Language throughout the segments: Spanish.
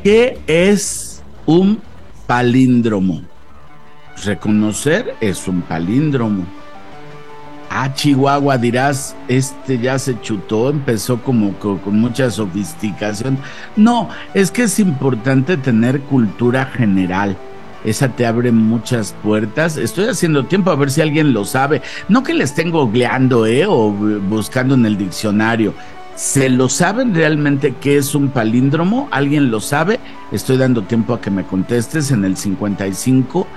¿Qué es un palíndromo? Reconocer es un palíndromo. Chihuahua, dirás, ya se chutó, empezó como con mucha sofisticación. No, es que es importante tener cultura general. Esa te abre muchas puertas. Estoy haciendo tiempo a ver si alguien lo sabe. No que le estén googleando, o buscando en el diccionario. ¿Se lo saben realmente qué es un palíndromo? ¿Alguien lo sabe? Estoy dando tiempo a que me contestes en el 55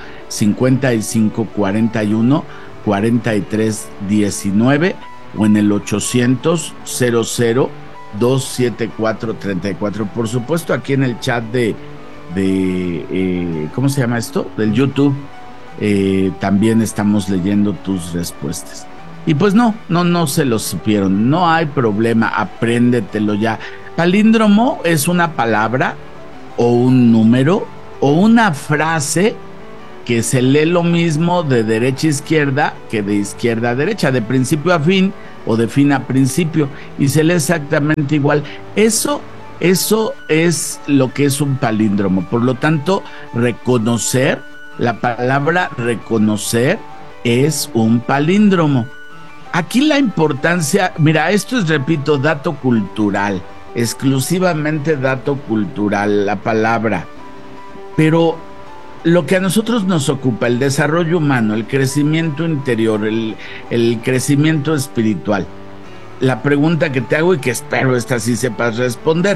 41 43 19 o en el 800 00 274 34. Por supuesto, aquí en el chat de ¿cómo se llama esto? Del YouTube, también estamos leyendo tus respuestas. Y pues no se lo supieron, no hay problema, apréndetelo ya. Palíndromo es una palabra o un número o una frase que se lee lo mismo de derecha a izquierda que de izquierda a derecha, de principio a fin o de fin a principio, y se lee exactamente igual. Eso es lo que es un palíndromo. Por lo tanto, reconocer, la palabra reconocer es un palíndromo. Aquí la importancia, mira, esto es, repito, dato cultural, exclusivamente dato cultural, la palabra. Pero lo que a nosotros nos ocupa, el desarrollo humano, el crecimiento interior, el crecimiento espiritual. La pregunta que te hago y que espero esta sí sepas responder.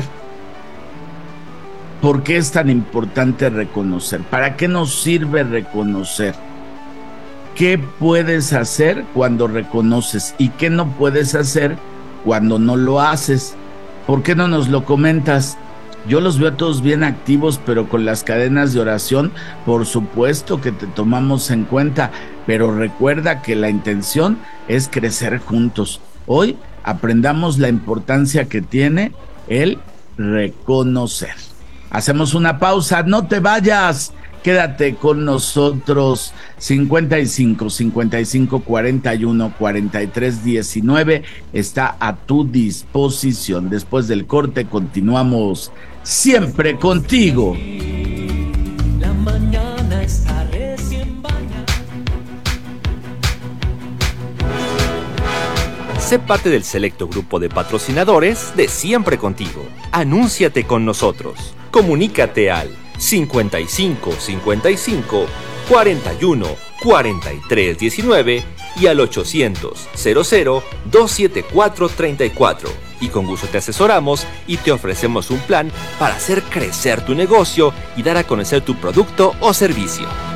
¿Por qué es tan importante reconocer? ¿Para qué nos sirve reconocer? ¿Qué puedes hacer cuando reconoces y qué no puedes hacer cuando no lo haces? ¿Por qué no nos lo comentas? Yo los veo a todos bien activos, pero con las cadenas de oración, por supuesto que te tomamos en cuenta, pero recuerda que la intención es crecer juntos. Hoy aprendamos la importancia que tiene el reconocer. Hacemos una pausa, no te vayas. Quédate con nosotros. 55 41 43 19 está a tu disposición. Después del corte continuamos siempre contigo. La mañana está recién bañada. Sé parte del selecto grupo de patrocinadores de Siempre Contigo. Anúnciate con nosotros. Comunícate al 55 41 43 19 y al 800 00 274 34. Y con gusto te asesoramos y te ofrecemos un plan para hacer crecer tu negocio y dar a conocer tu producto o servicio.